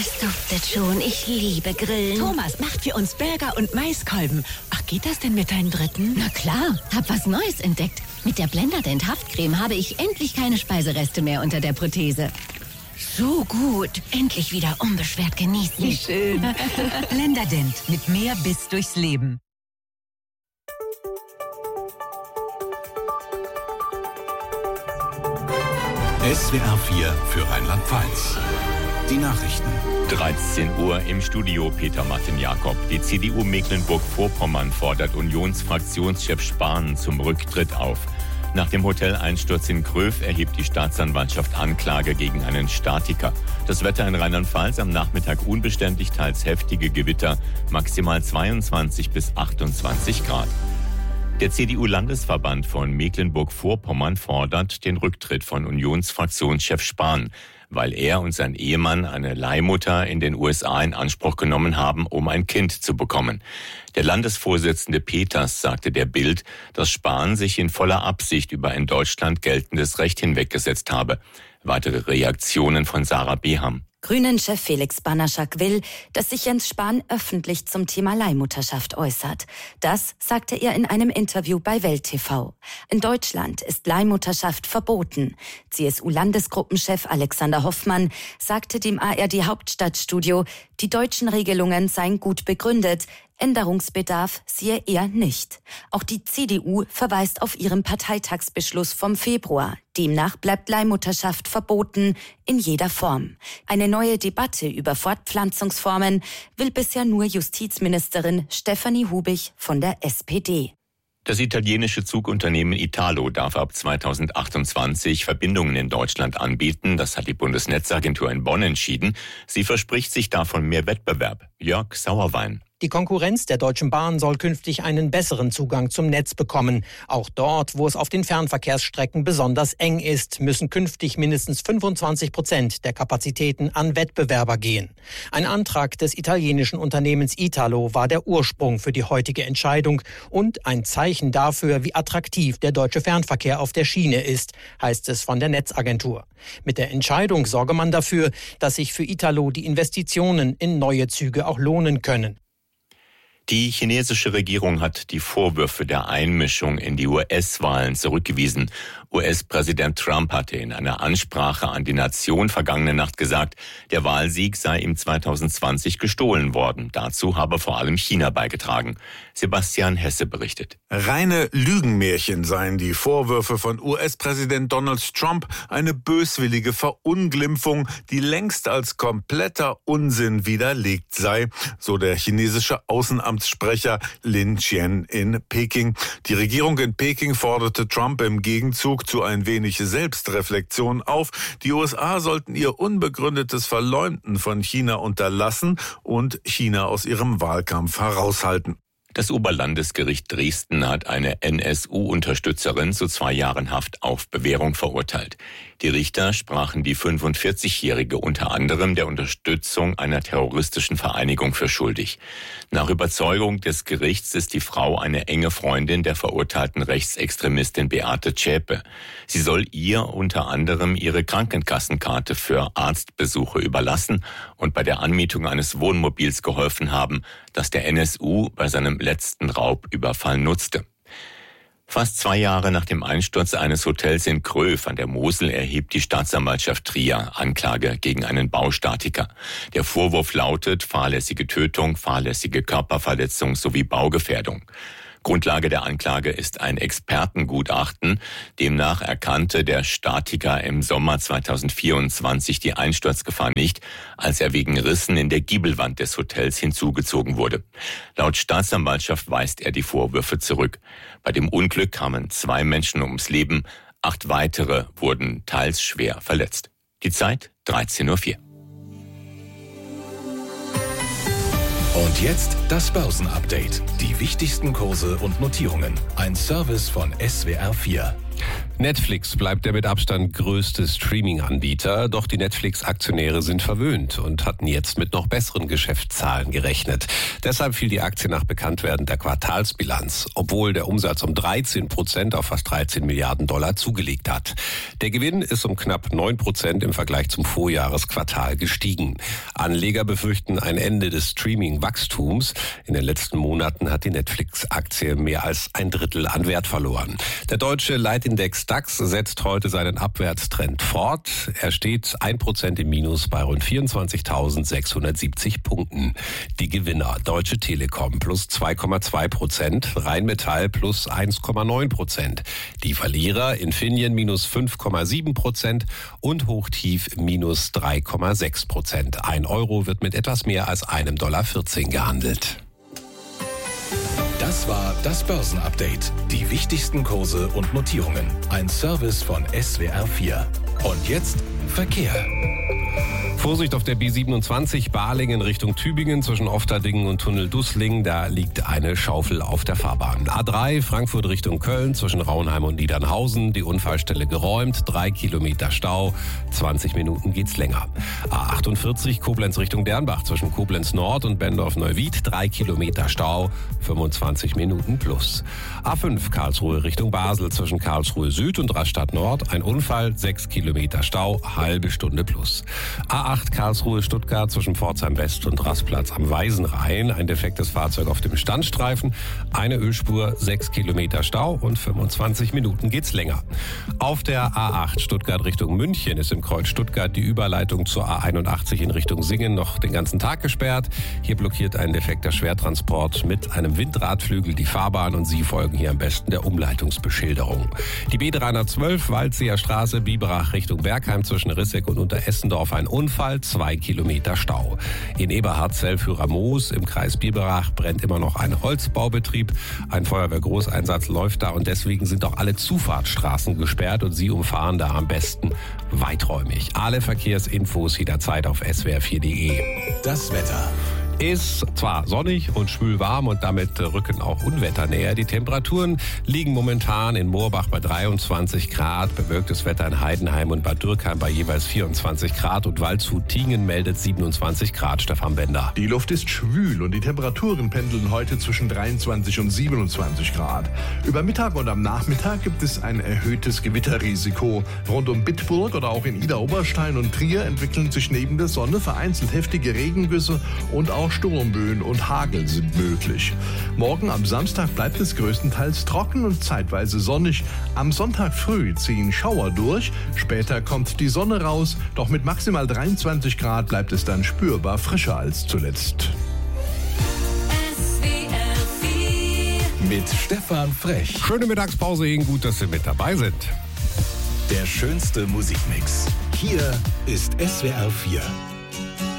Es duftet schon. Ich liebe Grillen. Thomas macht für uns Burger und Maiskolben. Ach, geht das denn mit deinem dritten? Na klar, hab was Neues entdeckt. Mit der Blenderdent Haftcreme habe ich endlich keine Speisereste mehr unter der Prothese. So gut. Endlich wieder unbeschwert genießen. Wie schön. Blenderdent mit mehr Biss durchs Leben. SWR 4 für Rheinland-Pfalz. Die Nachrichten. 13 Uhr im Studio Peter Martin Jakob. Die CDU Mecklenburg-Vorpommern fordert Unionsfraktionschef Spahn zum Rücktritt auf. Nach dem Hoteleinsturz in Gröf erhebt die Staatsanwaltschaft Anklage gegen einen Statiker. Das Wetter in Rheinland-Pfalz am Nachmittag unbeständig, teils heftige Gewitter, maximal 22 bis 28 Grad. Der CDU-Landesverband von Mecklenburg-Vorpommern fordert den Rücktritt von Unionsfraktionschef Spahn, weil er und sein Ehemann eine Leihmutter in den USA in Anspruch genommen haben, um ein Kind zu bekommen. Der Landesvorsitzende Peters sagte der Bild, dass Spahn sich in voller Absicht über in Deutschland geltendes Recht hinweggesetzt habe. Weitere Reaktionen von Sarah Beham. Grünen-Chef Felix Banaschak will, dass sich Jens Spahn öffentlich zum Thema Leihmutterschaft äußert. Das sagte er in einem Interview bei Welt TV. In Deutschland ist Leihmutterschaft verboten. CSU-Landesgruppenchef Alexander Hoffmann sagte dem ARD-Hauptstadtstudio, die deutschen Regelungen seien gut begründet. Änderungsbedarf sehe er nicht. Auch die CDU verweist auf ihren Parteitagsbeschluss vom Februar. Demnach bleibt Leihmutterschaft verboten in jeder Form. Eine neue Debatte über Fortpflanzungsformen will bisher nur Justizministerin Stefanie Hubich von der SPD. Das italienische Zugunternehmen Italo darf ab 2028 Verbindungen in Deutschland anbieten. Das hat die Bundesnetzagentur in Bonn entschieden. Sie verspricht sich davon mehr Wettbewerb. Jörg Sauerwein. Die Konkurrenz der Deutschen Bahn soll künftig einen besseren Zugang zum Netz bekommen. Auch dort, wo es auf den Fernverkehrsstrecken besonders eng ist, müssen künftig mindestens 25% der Kapazitäten an Wettbewerber gehen. Ein Antrag des italienischen Unternehmens Italo war der Ursprung für die heutige Entscheidung und ein Zeichen dafür, wie attraktiv der deutsche Fernverkehr auf der Schiene ist, heißt es von der Netzagentur. Mit der Entscheidung sorge man dafür, dass sich für Italo die Investitionen in neue Züge auch lohnen können. Die chinesische Regierung hat die Vorwürfe der Einmischung in die US-Wahlen zurückgewiesen. US-Präsident Trump hatte in einer Ansprache an die Nation vergangene Nacht gesagt, der Wahlsieg sei ihm 2020 gestohlen worden. Dazu habe vor allem China beigetragen. Sebastian Hesse berichtet. Reine Lügenmärchen seien die Vorwürfe von US-Präsident Donald Trump, eine böswillige Verunglimpfung, die längst als kompletter Unsinn widerlegt sei, so der chinesische Außenamtssprecher Lin Qian in Peking. Die Regierung in Peking forderte Trump im Gegenzug zu ein wenig Selbstreflexion auf. Die USA sollten ihr unbegründetes Verleumden von China unterlassen und China aus ihrem Wahlkampf heraushalten. Das Oberlandesgericht Dresden hat eine NSU-Unterstützerin zu 2 Jahren Haft auf Bewährung verurteilt. Die Richter sprachen die 45-Jährige unter anderem der Unterstützung einer terroristischen Vereinigung für schuldig. Nach Überzeugung des Gerichts ist die Frau eine enge Freundin der verurteilten Rechtsextremistin Beate Zschäpe. Sie soll ihr unter anderem ihre Krankenkassenkarte für Arztbesuche überlassen und bei der Anmietung eines Wohnmobils geholfen haben, das der NSU bei seinem letzten Raubüberfall nutzte. Fast 2 Jahre nach dem Einsturz eines Hotels in Gröf an der Mosel erhebt die Staatsanwaltschaft Trier Anklage gegen einen Baustatiker. Der Vorwurf lautet fahrlässige Tötung, fahrlässige Körperverletzung sowie Baugefährdung. Grundlage der Anklage ist ein Expertengutachten. Demnach erkannte der Statiker im Sommer 2024 die Einsturzgefahr nicht, als er wegen Rissen in der Giebelwand des Hotels hinzugezogen wurde. Laut Staatsanwaltschaft weist er die Vorwürfe zurück. Bei dem Unglück kamen 2 Menschen ums Leben, 8 weitere wurden teils schwer verletzt. Die Zeit 13:04 Uhr. Und jetzt das Börsenupdate. Die wichtigsten Kurse und Notierungen. Ein Service von SWR 4. Netflix bleibt der mit Abstand größte Streaming-Anbieter, doch die Netflix-Aktionäre sind verwöhnt und hatten jetzt mit noch besseren Geschäftszahlen gerechnet. Deshalb fiel die Aktie nach Bekanntwerden der Quartalsbilanz, obwohl der Umsatz um 13% auf fast 13 Milliarden Dollar zugelegt hat. Der Gewinn ist um knapp 9% im Vergleich zum Vorjahresquartal gestiegen. Anleger befürchten ein Ende des Streaming-Wachstums. In den letzten Monaten hat die Netflix-Aktie mehr als ein Drittel an Wert verloren. Der deutsche Leitindex DAX setzt heute seinen Abwärtstrend fort. Er steht 1% im Minus bei rund 24.670 Punkten. Die Gewinner: Deutsche Telekom plus 2,2%, Rheinmetall plus 1,9%. Die Verlierer: Infineon minus 5,7% und Hochtief minus 3,6%. 1 Euro wird mit etwas mehr als $1,14 gehandelt. Das war das Börsenupdate. Die wichtigsten Kurse und Notierungen. Ein Service von SWR4. Und jetzt Verkehr. Vorsicht auf der B27 Balingen Richtung Tübingen zwischen Ofterdingen und Tunnel Dusslingen. Da liegt eine Schaufel auf der Fahrbahn. A3 Frankfurt Richtung Köln zwischen Raunheim und Niedernhausen. Die Unfallstelle geräumt. 3 Kilometer Stau. 20 Minuten geht's länger. A48 Koblenz Richtung Dernbach zwischen Koblenz Nord und Bendorf-Neuwied. 3 Kilometer Stau. 25 Minuten plus. A5 Karlsruhe Richtung Basel zwischen Karlsruhe Süd und Rastatt Nord. Ein Unfall. 6 Kilometer Stau. Halbe Stunde plus. A8 Karlsruhe Stuttgart zwischen Pforzheim West und Rastplatz am Weißenrhein. Ein defektes Fahrzeug auf dem Standstreifen. Eine Ölspur, 6 Kilometer Stau und 25 Minuten geht's länger. Auf der A8 Stuttgart Richtung München ist im Kreuz Stuttgart die Überleitung zur A81 in Richtung Singen noch den ganzen Tag gesperrt. Hier blockiert ein defekter Schwertransport mit einem Windradflügel die Fahrbahn und Sie folgen hier am besten der Umleitungsbeschilderung. Die B312 Waldseer Straße Biberach Richtung Bergheim zwischen Risseck und Unteressendorf ein Unfall. 2 Kilometer Stau. In Eberhard-Zellführer-Moos im Kreis Biberach brennt immer noch ein Holzbaubetrieb. Ein Feuerwehrgroßeinsatz läuft da und deswegen sind auch alle Zufahrtsstraßen gesperrt und Sie umfahren da am besten weiträumig. Alle Verkehrsinfos jederzeit auf swr4.de. Das Wetter. Ist zwar sonnig und schwül warm und damit rücken auch Unwetter näher. Die Temperaturen liegen momentan in Moorbach bei 23 Grad, bewölktes Wetter in Heidenheim und Bad Dürkheim bei jeweils 24 Grad und Waldshut-Tiengen meldet 27 Grad. Stefan Bender. Die Luft ist schwül und die Temperaturen pendeln heute zwischen 23 und 27 Grad. Über Mittag und am Nachmittag gibt es ein erhöhtes Gewitterrisiko. Rund um Bitburg oder auch in Idar-Oberstein und Trier entwickeln sich neben der Sonne vereinzelt heftige Regengüsse und auch Sturmböen und Hagel sind möglich. Morgen am Samstag bleibt es größtenteils trocken und zeitweise sonnig. Am Sonntag früh ziehen Schauer durch, später kommt die Sonne raus, doch mit maximal 23 Grad bleibt es dann spürbar frischer als zuletzt. Mit Stefan Frech. Schöne Mittagspause Ihnen, gut, dass Sie mit dabei sind. Der schönste Musikmix. Hier ist SWR4.